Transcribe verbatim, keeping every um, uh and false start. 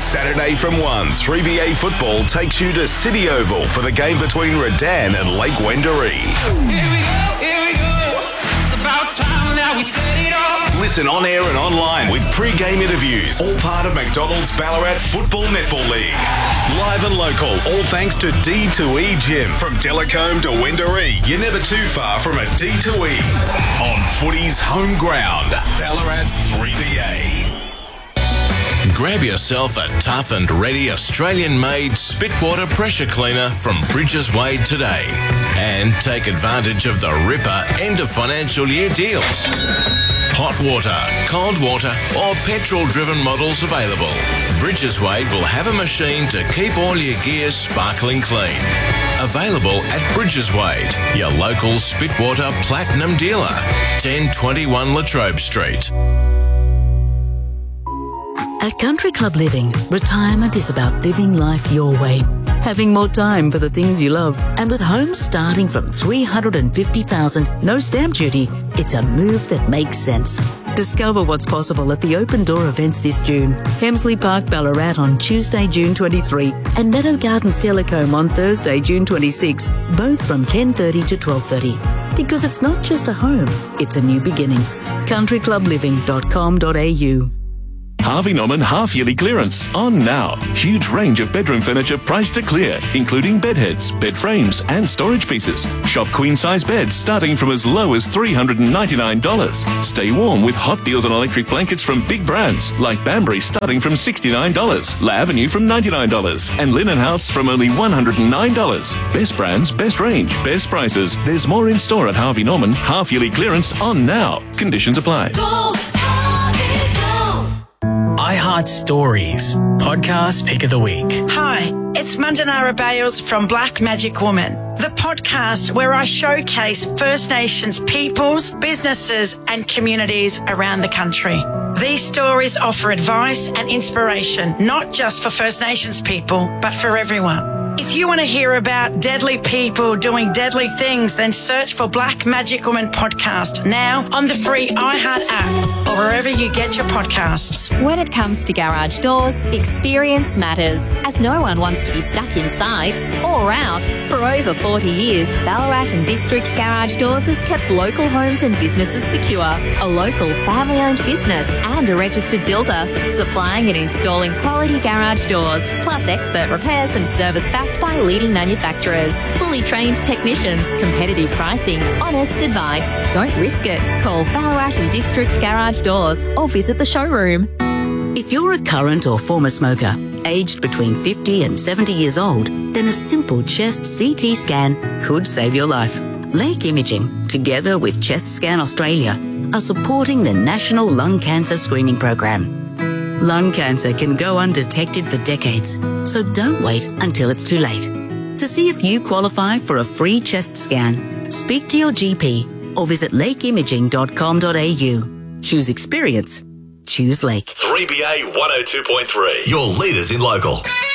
Saturday from one, three B A Football takes you to City Oval for the game between Redan and Lake Wendouree. Here we go, here we go. It's about time that we set it off. Listen on air and online with pre-game interviews, all part of McDonald's Ballarat Football Netball League. Live and local, all thanks to D two E Gym. From Delacombe to Wendouree, you're never too far from a D two E. On footy's home ground, Ballarat's three B A. Grab yourself a tough and ready Australian-made Spitwater pressure cleaner from Bridges Wade today and take advantage of the ripper end of financial year deals. Hot water, cold water or petrol-driven models available. Bridges Wade will have a machine to keep all your gear sparkling clean. Available at Bridges Wade, your local Spitwater Platinum dealer, ten twenty-one Latrobe Street. At Country Club Living, retirement is about living life your way, having more time for the things you love. And with homes starting from three hundred fifty thousand dollars, no stamp duty, it's a move that makes sense. Discover what's possible at the Open Door events this June. Hemsley Park, Ballarat on Tuesday, June twenty-third, and Meadow Gardens, Delacombe on Thursday, June twenty-sixth, both from ten thirty to twelve thirty. Because it's not just a home, it's a new beginning. country club living dot com dot a u. Harvey Norman half-yearly clearance on now. Huge range of bedroom furniture priced to clear, including bed heads, bed frames and storage pieces. Shop queen-size beds starting from as low as three hundred ninety-nine dollars. Stay warm with hot deals on electric blankets from big brands like Banbury starting from sixty-nine dollars, La Avenue from ninety-nine dollars and Linen House from only one hundred nine dollars. Best brands, best range, best prices. There's more in store at Harvey Norman. Half-yearly clearance on now. Conditions apply. Go, Harvey, go. iHeart Stories, podcast pick of the week. Hi, it's Mandanara Bales from Black Magic Woman, the podcast where I showcase First Nations peoples, businesses and communities around the country. These stories offer advice and inspiration, not just for First Nations people, but for everyone. If you want to hear about deadly people doing deadly things, then search for Black Magic Woman podcast now on the free iHeart app or wherever you get your podcasts. When it comes to garage doors, experience matters, as no one wants to be stuck inside or out. For over forty years, Ballarat and District Garage Doors has kept local homes and businesses secure. A local family-owned business and a registered builder, supplying and installing quality garage doors, plus expert repairs and service backed by leading manufacturers. Fully trained technicians, competitive pricing, honest advice. Don't risk it. Call Ballarat and District Garage Doors or visit the showroom. If you're a current or former smoker, aged between fifty and seventy years old, then a simple chest C T scan could save your life. Lake Imaging, together with Chest Scan Australia, are supporting the National Lung Cancer Screening Program. Lung cancer can go undetected for decades, so don't wait until it's too late. To see if you qualify for a free chest scan, speak to your G P or visit lake imaging dot com dot a u. Choose experience. Choose Lake. three B A one oh two point three, your leaders in local.